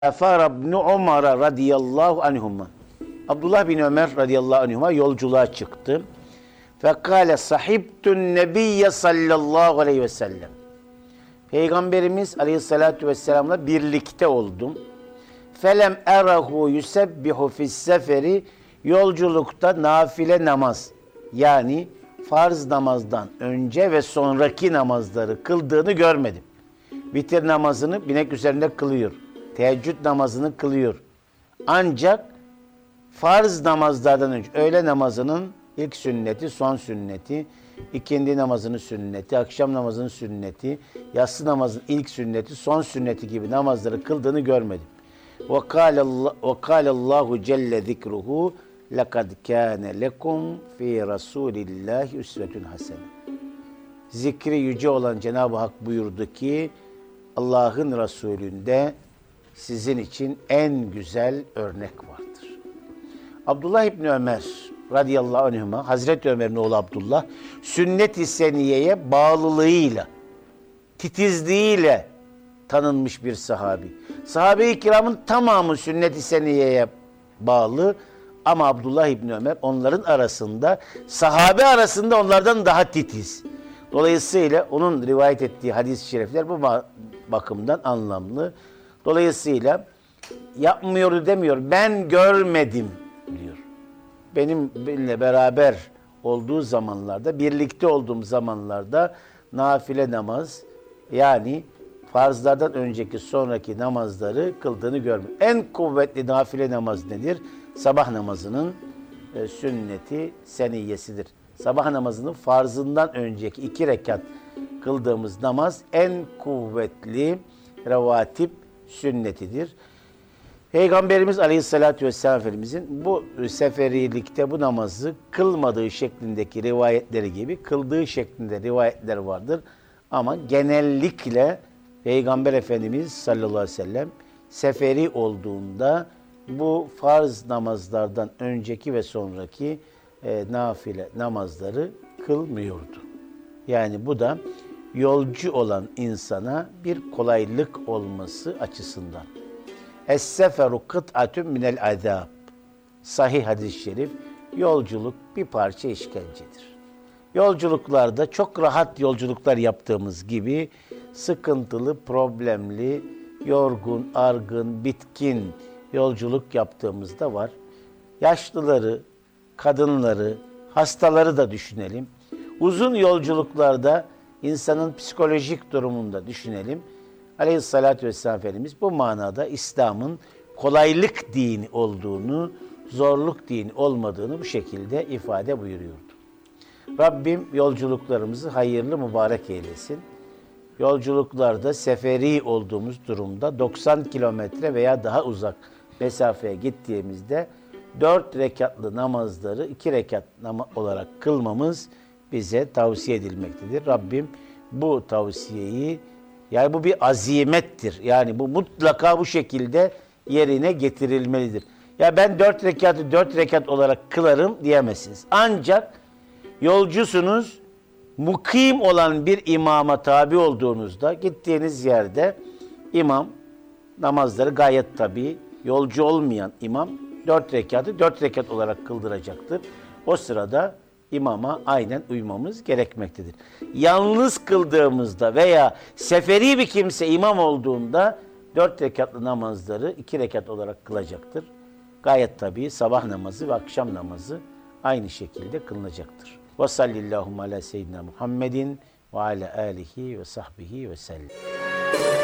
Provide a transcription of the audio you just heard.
Safar ibn Ömer radıyallahu anhuma. Abdullah bin Ömer radıyallahu anhuma yolculuğa çıktı. Fekale sahibtun nebiyye sallallahu aleyhi ve sellem. Peygamberimiz aleyhissalatu vesselamla birlikte oldum. Felem erahu yusebbihu fis seferi, yolculukta nafile namaz, yani farz namazdan önce ve sonraki namazları kıldığını görmedim. Vitir namazını binek üzerinde kılıyor. Teheccüd namazını kılıyor. Ancak farz namazlardan önce, öğle namazının ilk sünneti, son sünneti, ikindi namazının sünneti, akşam namazının sünneti, yatsı namazının ilk sünneti, son sünneti gibi namazları kıldığını görmedim. وَقَالَ اللّٰهُ celle zikruhu لَقَدْ كَانَ لَكُمْ ف۪ي رَسُولِ اللّٰهِ üsvetun hasene. Zikri yüce olan Cenab-ı Hak buyurdu ki, Allah'ın Resulü'nde sizin için en güzel örnek vardır. Abdullah İbni Ömer radıyallahu anhuma, Hazreti Ömer'in oğlu Abdullah, sünnet-i seniyeye bağlılığıyla, titizliğiyle tanınmış bir sahabi. Sahabe-i kiramın tamamı sünnet-i seniyeye bağlı ama Abdullah İbni Ömer onların arasında, sahabe arasında onlardan daha titiz. Dolayısıyla onun rivayet ettiği hadis-i şerifler bu bakımdan anlamlı. Dolayısıyla yapmıyordu demiyor, ben görmedim diyor. Benimle beraber olduğu zamanlarda, birlikte olduğum zamanlarda nafile namaz, yani farzlardan önceki sonraki namazları kıldığını görmedim. En kuvvetli nafile namaz nedir? Sabah namazının sünneti seniyesidir. Sabah namazının farzından önceki 2 rekat kıldığımız namaz en kuvvetli revatip sünnetidir. Peygamberimiz Aleyhisselatü Vesselam Efendimizin bu seferilikte bu namazı kılmadığı şeklindeki rivayetleri gibi kıldığı şeklinde rivayetler vardır. Ama genellikle Peygamber Efendimiz sallallahu aleyhi ve sellem seferi olduğunda bu farz namazlardan önceki ve sonraki nafile namazları kılmıyordu. Yani bu da yolcu olan insana bir kolaylık olması açısından. Es-seferu kıt'atun minel azab. Sahih hadis-i şerif, yolculuk bir parça işkencedir. Yolculuklarda çok rahat yolculuklar yaptığımız gibi sıkıntılı, problemli, yorgun, argın, bitkin yolculuk yaptığımızda var. Yaşlıları, kadınları, hastaları da düşünelim. Uzun yolculuklarda insanın psikolojik durumunda düşünelim. Aleyhissalatü vesselam Efendimiz bu manada İslam'ın kolaylık dini olduğunu, zorluk dini olmadığını bu şekilde ifade buyuruyordu. Rabbim yolculuklarımızı hayırlı, mübarek eylesin. Yolculuklarda seferi olduğumuz durumda 90 kilometre veya daha uzak mesafeye gittiğimizde 4 rekatlı namazları 2 rekat olarak kılmamız bize tavsiye edilmektedir. Rabbim bu tavsiyeyi, yani bu bir azimettir. Yani bu mutlaka bu şekilde yerine getirilmelidir. Ya ben 4 rekatı 4 rekat olarak kılarım diyemezsiniz. Ancak yolcusunuz, mukim olan bir imama tabi olduğunuzda gittiğiniz yerde imam namazları gayet tabii, yolcu olmayan imam 4 rekatı 4 rekat olarak kıldıracaktır. O sırada imama aynen uymamız gerekmektedir. Yalnız kıldığımızda veya seferi bir kimse imam olduğunda 4 rekatlı namazları 2 rekat olarak kılacaktır. Gayet tabii sabah namazı ve akşam namazı aynı şekilde kılınacaktır. Ve sallallahu ala seyyidina Muhammedin ve ala alihi ve sahbihi ve sellem.